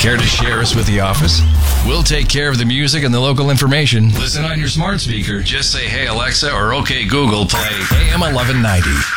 Care to share us with the office? We'll take care of the music and the local information. Listen on your smart speaker. Just say, "Hey Alexa," or "Okay Google, play AM 1190."